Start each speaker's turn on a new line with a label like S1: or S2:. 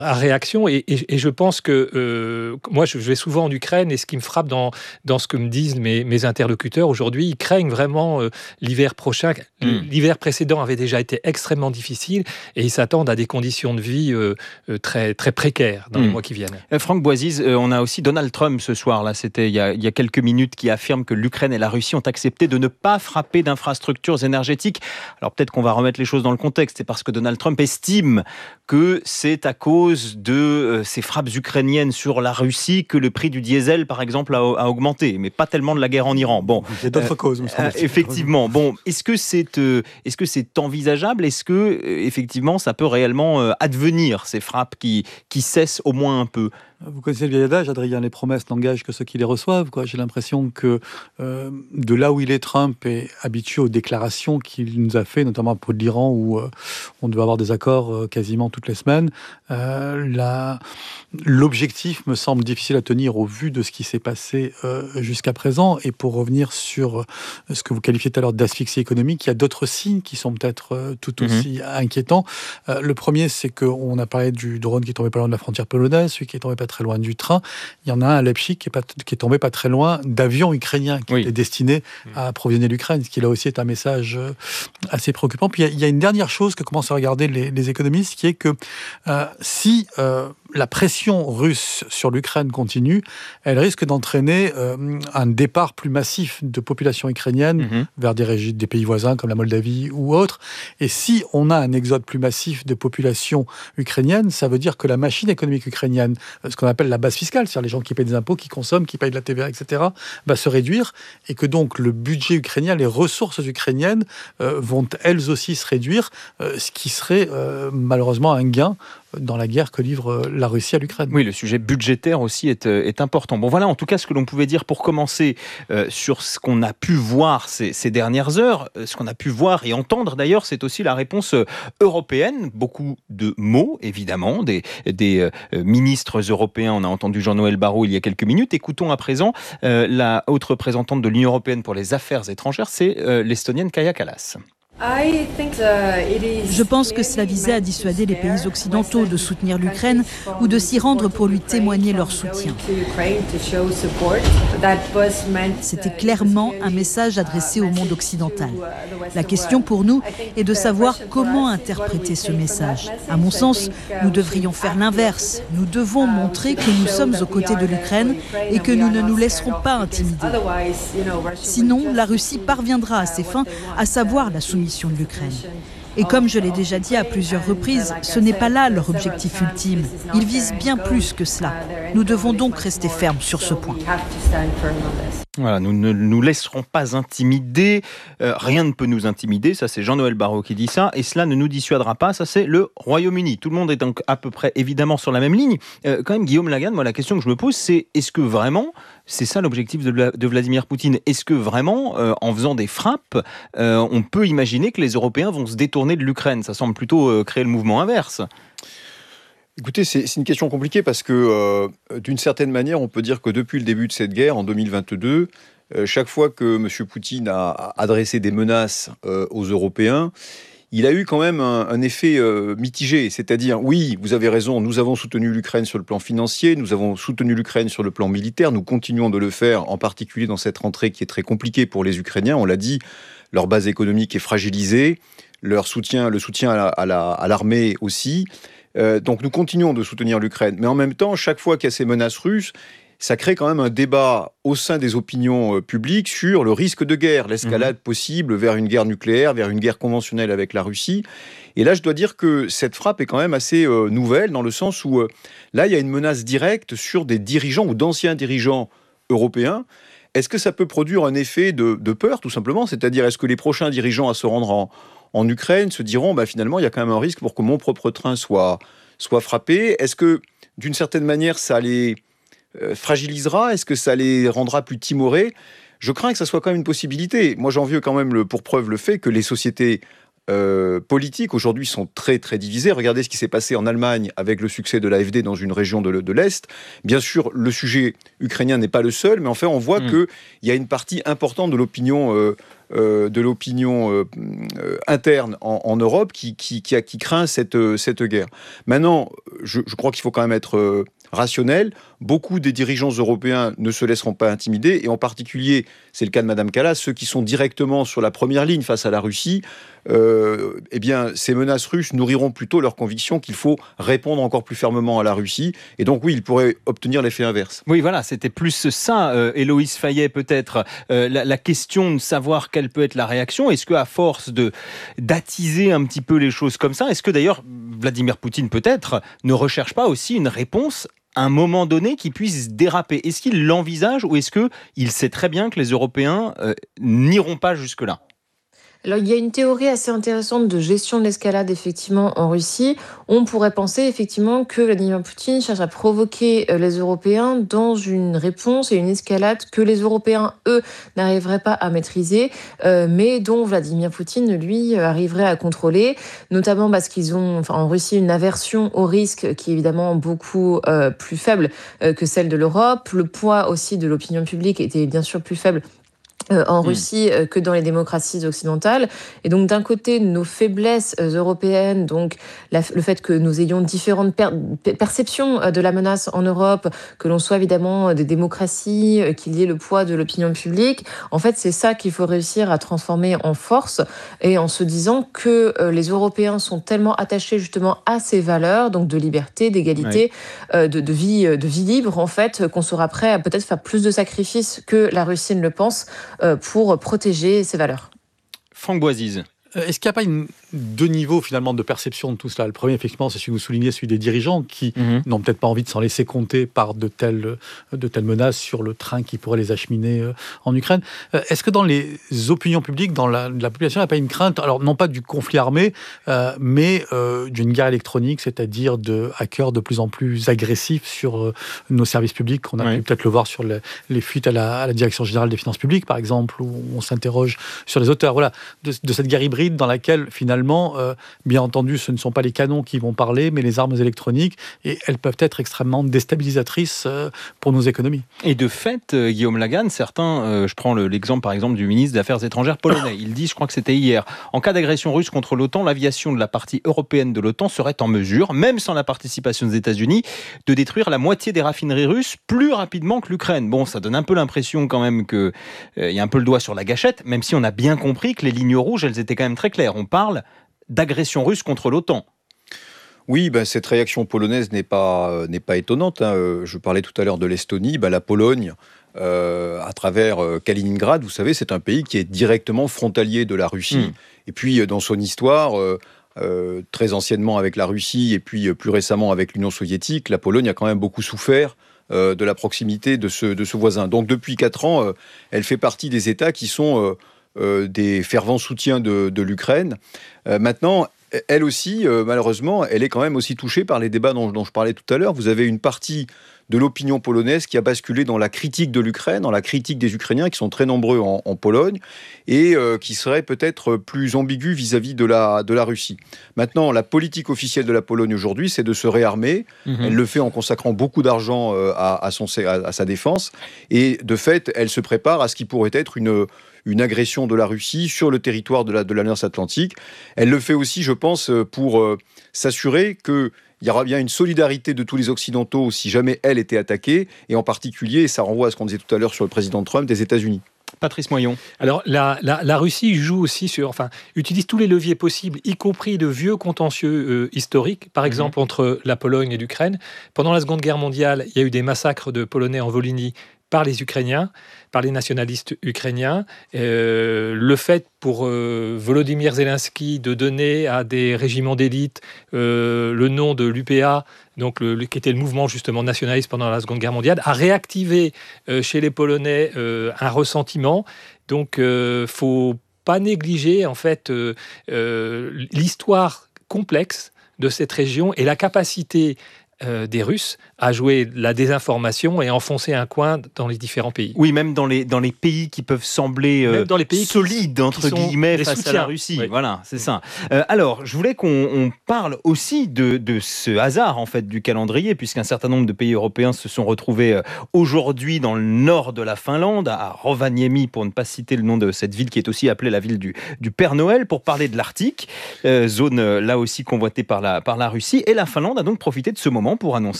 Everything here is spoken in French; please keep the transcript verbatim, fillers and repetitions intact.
S1: à réaction et, et, et je pense que euh, moi je vais souvent en Ukraine et ce qui me frappe dans, dans ce que me disent mes, mes interlocuteurs aujourd'hui, ils craignent vraiment euh, l'hiver prochain.
S2: Mm.
S1: L'hiver précédent avait déjà été extrêmement difficile et ils s'attendent à des conditions de vie euh, euh, très, très précaires dans mm. les mois qui viennent.
S2: Euh, Franck Boisise, euh, on a aussi Donald Trump ce soir, là, c'était il y, a, il y a quelques minutes, qui affirme que l'Ukraine et la Russie ont accepté de ne pas frapper d'infrastructures énergétiques. Alors peut-être qu'on va remettre les choses dans le contexte, c'est parce que Donald Trump estime que c'est à cause de euh, ces frappes ukrainiennes sur la Russie que le prix du diesel, par exemple, a, a augmenté, mais pas tellement de la guerre en Iran. Bon,
S3: il y a d'autres euh, causes, me
S2: semble-t-il. Effectivement. Bon, est-ce que c'est, euh, est-ce que c'est envisageable ? Est-ce que euh, effectivement, ça peut réellement euh, advenir, ces frappes qui, qui cessent au moins un peu ?
S3: Vous connaissez le vieil adage, Adrien, les promesses n'engagent que ceux qui les reçoivent, quoi. J'ai l'impression que euh, de là où il est, Trump est habitué aux déclarations qu'il nous a fait, notamment pour l'Iran, où euh, on doit avoir des accords euh, quasiment toutes les semaines. Euh, la... L'objectif me semble difficile à tenir au vu de ce qui s'est passé euh, jusqu'à présent. Et pour revenir sur ce que vous qualifiez tout à l'heure d'asphyxie économique, il y a d'autres signes qui sont peut-être euh, tout aussi mmh. inquiétants. Euh, le premier, c'est qu'on a parlé du drone qui est tombé pas loin de la frontière polonaise, celui qui est tombé pas très loin du train. Il y en a un à Leipzig qui est, pas, qui est tombé pas très loin d'avions ukrainiens qui oui. étaient destinés à approvisionner l'Ukraine, ce qui là aussi est un message assez préoccupant. Puis il y a, il y a une dernière chose que commencent à regarder les, les économistes, qui est que euh, si euh, la pression russe sur l'Ukraine continue, elle risque d'entraîner euh, un départ plus massif de population ukrainienne mmh. vers des, régions, des pays voisins comme la Moldavie ou autres. Et si on a un exode plus massif de population ukrainienne, ça veut dire que la machine économique ukrainienne, ce qu'on appelle la base fiscale, c'est-à-dire les gens qui paient des impôts, qui consomment, qui payent de la T V A, et cetera, va se réduire et que donc le budget ukrainien, les ressources ukrainiennes euh, vont elles aussi se réduire, euh, ce qui serait euh, malheureusement un gain dans la guerre que livre la Russie à l'Ukraine.
S2: Oui, le sujet budgétaire aussi est, est important. Bon, voilà en tout cas ce que l'on pouvait dire pour commencer euh, sur ce qu'on a pu voir ces, ces dernières heures. Ce qu'on a pu voir et entendre d'ailleurs, c'est aussi la réponse européenne. Beaucoup de mots, évidemment, des, des euh, ministres européens. On a entendu Jean-Noël Barrot il y a quelques minutes. Écoutons à présent euh, la haute représentante de l'Union européenne pour les affaires étrangères, c'est euh, l'Estonienne Kaja Kallas.
S4: Je pense que cela visait à dissuader les pays occidentaux de soutenir l'Ukraine ou de s'y rendre pour lui témoigner leur soutien. C'était clairement un message adressé au monde occidental. La question pour nous est de savoir comment interpréter ce message. À mon sens, nous devrions faire l'inverse. Nous devons montrer que nous sommes aux côtés de l'Ukraine et que nous ne nous laisserons pas intimider. Sinon, la Russie parviendra à ses fins, à savoir la soumission de l'Ukraine. Et comme je l'ai déjà dit à plusieurs reprises, ce n'est pas là leur objectif ultime. Ils visent bien plus que cela. Nous devons donc rester fermes sur ce point.
S2: Voilà, nous ne nous laisserons pas intimider. Euh, rien ne peut nous intimider. Ça, c'est Jean-Noël Barrot qui dit ça. Et cela ne nous dissuadera pas. Ça, c'est le Royaume-Uni. Tout le monde est donc à peu près évidemment sur la même ligne. Euh, quand même, Guillaume Lagarde, moi, la question que je me pose, c'est est-ce que vraiment, c'est ça l'objectif de, de Vladimir Poutine ? Est-ce que vraiment, euh, en faisant des frappes, euh, on peut imaginer que les Européens vont se détourner de l'Ukraine ? Ça semble plutôt euh, créer le mouvement inverse.
S5: Écoutez, c'est, c'est une question compliquée parce que, euh, d'une certaine manière, on peut dire que depuis le début de cette guerre, en deux mille vingt-deux, euh, chaque fois que M. Poutine a adressé des menaces euh, aux Européens, il a eu quand même un, un effet euh, mitigé. C'est-à-dire, oui, vous avez raison, nous avons soutenu l'Ukraine sur le plan financier, nous avons soutenu l'Ukraine sur le plan militaire, nous continuons de le faire, en particulier dans cette rentrée qui est très compliquée pour les Ukrainiens. On l'a dit, leur base économique est fragilisée, leur soutien, le soutien à, la, à, la, à l'armée aussi. Euh, donc nous continuons de soutenir l'Ukraine. Mais en même temps, chaque fois qu'il y a ces menaces russes, ça crée quand même un débat au sein des opinions euh, publiques sur le risque de guerre, l'escalade mmh. possible vers une guerre nucléaire, vers une guerre conventionnelle avec la Russie. Et là, je dois dire que cette frappe est quand même assez euh, nouvelle, dans le sens où euh, là, il y a une menace directe sur des dirigeants ou d'anciens dirigeants européens. Est-ce que ça peut produire un effet de, de peur, tout simplement ? C'est-à-dire, est-ce que les prochains dirigeants à se rendre en en Ukraine se diront bah, finalement il y a quand même un risque pour que mon propre train soit, soit frappé. Est-ce que d'une certaine manière ça les euh, fragilisera ? Est-ce que ça les rendra plus timorés ? Je crains que ça soit quand même une possibilité. Moi j'en veux quand même le, pour preuve le fait que les sociétés euh, politiques aujourd'hui sont très très divisées. Regardez ce qui s'est passé en Allemagne avec le succès de l'A F D dans une région de, de l'Est. Bien sûr le sujet ukrainien n'est pas le seul, mais enfin on voit mmh. qu'il y a une partie importante de l'opinion euh, euh, de l'opinion euh, euh, interne en, en Europe qui, qui, qui, a, qui craint cette, euh, cette guerre. Maintenant, je, je crois qu'il faut quand même être euh, rationnel. Beaucoup des dirigeants européens ne se laisseront pas intimider, et en particulier, c'est le cas de Madame Kallas, ceux qui sont directement sur la première ligne face à la Russie, euh, eh bien, ces menaces russes nourriront plutôt leur conviction qu'il faut répondre encore plus fermement à la Russie, et donc oui, ils pourraient obtenir l'effet inverse.
S2: Oui, voilà, c'était plus ça, euh, Héloïse Fayet, peut-être, euh, la, la question de savoir quelle peut être la réaction. Est-ce qu'à force de, d'attiser un petit peu les choses comme ça, est-ce que d'ailleurs, Vladimir Poutine, peut-être, ne recherche pas aussi une réponse à un moment donné qui puisse déraper? Est-ce qu'il l'envisage, ou est-ce qu'il sait très bien que les Européens euh, n'iront pas jusque-là?
S6: Alors, il y a une théorie assez intéressante de gestion de l'escalade, effectivement, en Russie. On pourrait penser, effectivement, que Vladimir Poutine cherche à provoquer les Européens dans une réponse et une escalade que les Européens, eux, n'arriveraient pas à maîtriser, euh, mais dont Vladimir Poutine, lui, arriverait à contrôler, notamment parce qu'ils ont, enfin, en Russie, une aversion au risque qui est évidemment beaucoup euh, plus faible euh, que celle de l'Europe. Le poids aussi de l'opinion publique était bien sûr plus faible Euh, en Russie euh, que dans les démocraties occidentales. Et donc, d'un côté, nos faiblesses euh, européennes, donc la, le fait que nous ayons différentes per- perceptions euh, de la menace en Europe, que l'on soit évidemment euh, des démocraties, euh, qu'il y ait le poids de l'opinion publique, en fait, c'est ça qu'il faut réussir à transformer en force, et en se disant que euh, les Européens sont tellement attachés justement à ces valeurs, donc de liberté, d'égalité, ouais. euh, de, de, vie, de vie libre, en fait, qu'on sera prêt à peut-être faire plus de sacrifices que la Russie ne le pense, pour protéger ces valeurs.
S2: Franck Boisise.
S3: Est-ce qu'il n'y a pas une, deux niveaux finalement de perception de tout cela? Le premier, effectivement, c'est celui que vous soulignez, celui des dirigeants qui mmh. n'ont peut-être pas envie de s'en laisser compter par de telles, de telles menaces sur le train qui pourrait les acheminer en Ukraine. Est-ce que dans les opinions publiques, dans la, la population, il n'y a pas une crainte, alors non pas du conflit armé, euh, mais euh, d'une guerre électronique, c'est-à-dire de hackers de plus en plus agressifs sur euh, nos services publics? On a oui. pu peut-être le voir sur les, les fuites à la, à la Direction générale des finances publiques, par exemple, où on s'interroge sur les auteurs. Voilà, de, de cette guerre hybride dans laquelle, finalement, euh, bien entendu, ce ne sont pas les canons qui vont parler, mais les armes électroniques, et elles peuvent être extrêmement déstabilisatrices euh, pour nos économies.
S2: Et de fait, euh, Guillaume Lagarde, certains, euh, je prends le, l'exemple par exemple du ministre des Affaires étrangères polonais, il dit, je crois que c'était hier, en cas d'agression russe contre l'OTAN, l'aviation de la partie européenne de l'OTAN serait en mesure, même sans la participation des États-Unis, de détruire la moitié des raffineries russes plus rapidement que l'Ukraine. Bon, ça donne un peu l'impression quand même qu'il euh, y a un peu le doigt sur la gâchette, même si on a bien compris que les lignes rouges, elles étaient quand même très clair, on parle d'agression russe contre l'OTAN.
S5: Oui, ben, cette réaction polonaise n'est pas, euh, n'est pas étonnante. Hein. Je parlais tout à l'heure de l'Estonie, ben, la Pologne, euh, à travers euh, Kaliningrad, vous savez, c'est un pays qui est directement frontalier de la Russie. Mmh. Et puis, dans son histoire, euh, euh, très anciennement avec la Russie, et puis euh, plus récemment avec l'Union soviétique, la Pologne a quand même beaucoup souffert euh, de la proximité de ce, de ce voisin. Donc, depuis quatre ans, euh, elle fait partie des États qui sont... Euh, Euh, des fervents soutiens de, de l'Ukraine. Euh, maintenant, elle aussi, euh, malheureusement, elle est quand même aussi touchée par les débats dont, dont je parlais tout à l'heure. Vous avez une partie de l'opinion polonaise qui a basculé dans la critique de l'Ukraine, dans la critique des Ukrainiens, qui sont très nombreux en, en Pologne, et euh, qui seraient peut-être plus ambigus vis-à-vis de la, de la Russie. Maintenant, la politique officielle de la Pologne aujourd'hui, c'est de se réarmer. Mmh. Elle le fait en consacrant beaucoup d'argent euh, à, à, son, à, à sa défense, et de fait, elle se prépare à ce qui pourrait être une... une agression de la Russie sur le territoire de, la, de l'Alliance Atlantique. Elle le fait aussi, je pense, pour euh, s'assurer qu'il y aura bien une solidarité de tous les Occidentaux si jamais elle était attaquée, et en particulier, et ça renvoie à ce qu'on disait tout à l'heure sur le président Trump, des États-Unis.
S2: Patrice Moyon.
S1: Alors, la, la, la Russie joue aussi sur, enfin, utilise tous les leviers possibles, y compris de vieux contentieux euh, historiques, par exemple mmh. entre la Pologne et l'Ukraine. Pendant la Seconde Guerre mondiale, il y a eu des massacres de Polonais en Volhynie par les Ukrainiens, par les nationalistes ukrainiens. Euh, le fait pour euh, Volodymyr Zelensky de donner à des régiments d'élite euh, le nom de l'U P A, donc le, le, qui était le mouvement justement nationaliste pendant la Seconde Guerre mondiale, a réactivé euh, chez les Polonais euh, un ressentiment. Donc, il euh, ne faut pas négliger en fait euh, euh, l'histoire complexe de cette région et la capacité euh, des Russes à jouer la désinformation et enfoncer un coin dans les différents pays.
S2: Oui, même dans les, dans les pays qui peuvent sembler euh, dans les pays solides, qui, entre qui guillemets, face soutiens. à la Russie. Oui. Voilà, c'est oui. ça. Euh, alors, je voulais qu'on on parle aussi de, de ce hasard, en fait, du calendrier, puisqu'un certain nombre de pays européens se sont retrouvés euh, aujourd'hui dans le nord de la Finlande, à Rovaniemi, pour ne pas citer le nom de cette ville qui est aussi appelée la ville du, du Père Noël, pour parler de l'Arctique, euh, zone euh, là aussi convoitée par la, par la Russie. Et la Finlande a donc profité de ce moment pour annoncer